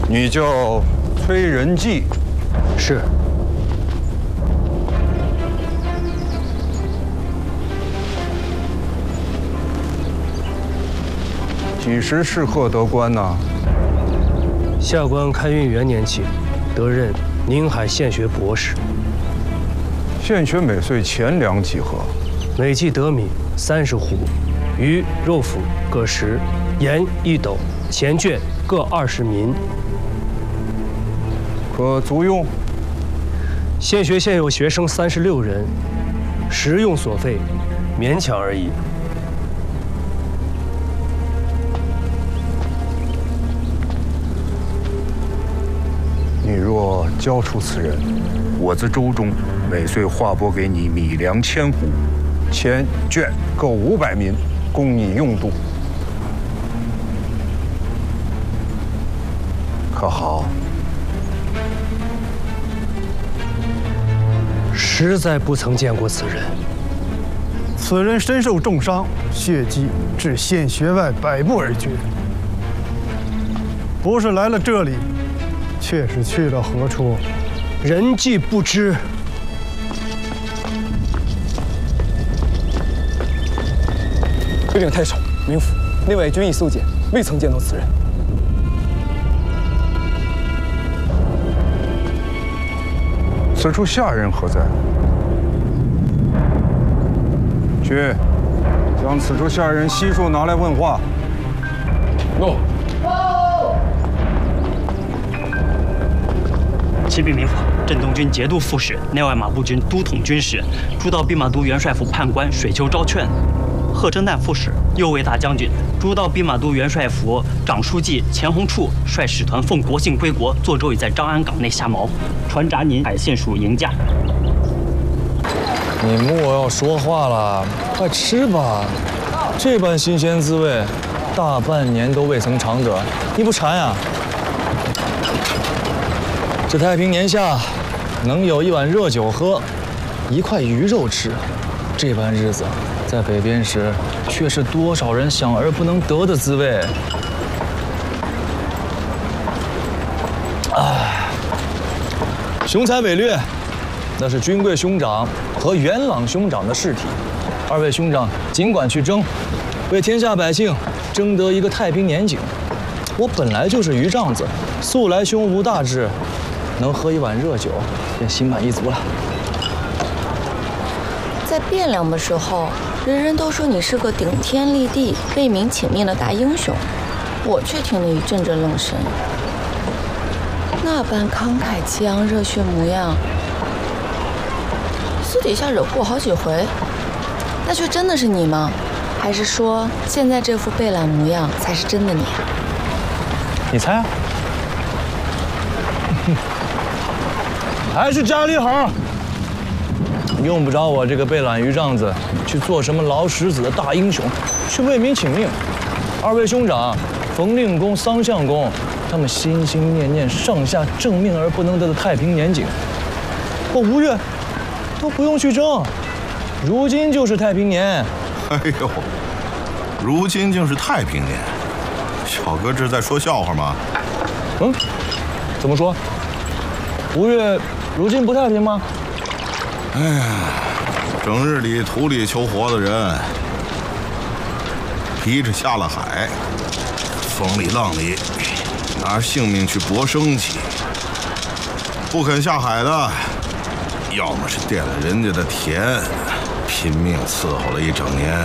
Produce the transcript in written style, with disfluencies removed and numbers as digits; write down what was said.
你叫崔仁济。 是。 几时适合得官呢？ 下官开运元年起，得任宁海县学博士。 县学每岁钱粮几何？ 每季得米30斛，鱼肉脯各10，盐1斗，钱绢各20民。 可足用？ 县学现有学生36人，食用所费勉强而已。 你若交出此人，我自州中每岁划拨给你米粮1000斛，钱绢各500民，供你用度，可好？ 实在不曾见过此人。 此人身受重伤，血迹至县学外100步而绝。不是来了这里，却是去了何处？ 人迹不知。 回禀太守，明府内外均已搜检，未曾见到此人。 此处下人何在？去，将此处下人悉数拿来问话。 诺。 启禀明府，镇东军节度副使、内外马步军都统军使、诸道兵马都元帅府判官水丘昭劝，贺征旦副使、右卫大将军、诸道兵马都元帅府长书记钱洪处率使团奉国信归国，坐舟已在张安港内下锚，船闸您海县署迎驾。 你莫要说话了，快吃吧，这般新鲜滋味，大半年都未曾尝得，你不馋呀？这太平年下，能有1碗热酒喝，1块鱼肉吃，这般日子，在北边时，却是多少人想而不能得的滋味。唉，雄才伟略，那是军贵兄长和元朗兄长的事体。2位兄长尽管去争，为天下百姓争得一个太平年景。我本来就是鱼帐子，素来胸无大志。能喝1碗热酒，便心满意足了。 在汴梁的时候，人人都说你是个顶天立地、为民请命的大英雄，我却听得一阵阵冷声。那般慷慨激昂、热血模样，私底下惹过好几回，那却真的是你吗？还是说现在这副被懒模样才是真的你啊？ 你猜啊？还是家里好，用不着我这个被懒鱼帐子去做什么劳什子的大英雄，去为民请命。2位兄长，冯令公、桑相公，他们心心念念上下正命而不能得的太平年景，我吴越都不用去争。如今就是太平年。 哎呦，如今竟是太平年，小哥这是在说笑话吗？ 嗯，怎么说？吴越如今不太平吗？ 哎呀，整日里土里求活的人，逼着下了海，风里浪里，拿性命去搏生计。不肯下海的，要么是垫了人家的田，拼命伺候了1整年。